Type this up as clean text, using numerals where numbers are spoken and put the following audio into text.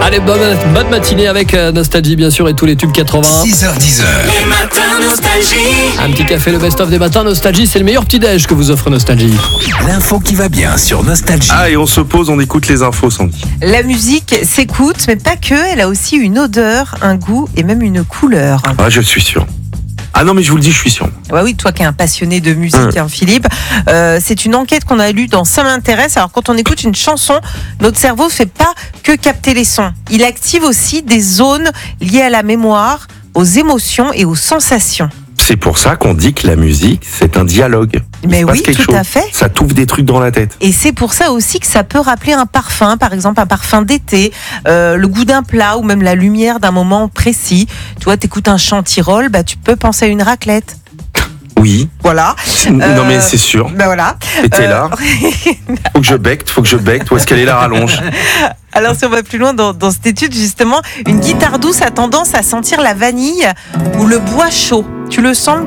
Allez, bonne matinée avec Nostalgie bien sûr et tous les tubes 80. 6h10. Les matins Nostalgie. Un petit café, le best-of des matins Nostalgie, c'est le meilleur petit-déj que vous offre Nostalgie. L'info qui va bien sur Nostalgie. Ah, et on se pose, on écoute les infos, Sandy. La musique s'écoute, mais pas que, elle a aussi une odeur, un goût et même une couleur. Ah, je suis sûr. Ah non, mais je vous le dis, je suis sûr. Ouais, oui, toi qui es un passionné de musique, Philippe, c'est une enquête qu'on a lue dans Ça m'intéresse. Alors quand on écoute une chanson, notre cerveau ne fait pas que capter les sons. Il active aussi des zones liées à la mémoire, aux émotions et aux sensations. C'est pour ça qu'on dit que la musique, c'est un dialogue. Mais Il se passe oui, quelque tout chose. à fait. Ça t'ouvre des trucs dans la tête. Et c'est pour ça aussi que ça peut rappeler un parfum, par exemple un parfum d'été, le goût d'un plat ou même la lumière d'un moment précis. Tu vois, t'écoutes un chant Tyrol, tu peux penser à une raclette. Oui. Voilà. Non, mais c'est sûr. Ben voilà. Et t'es là. Faut que je becte. Où est-ce qu'elle est la rallonge? Alors si on va plus loin dans cette étude, justement, une guitare douce a tendance à sentir la vanille ou le bois chaud. Tu le sens,